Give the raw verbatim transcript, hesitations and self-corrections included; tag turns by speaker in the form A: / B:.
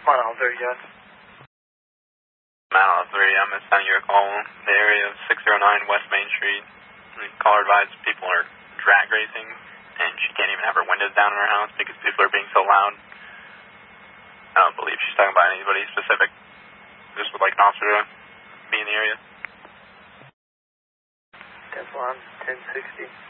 A: Mile three, yes.
B: Mile three, I'm sending you a call in the area of six oh nine West Main Street. The caller advised people are drag racing, and she can't even have her windows down in her house because people are being so loud. I don't believe she's talking about anybody specific. Just would like an officer to be in the area.
A: ten one, ten sixty.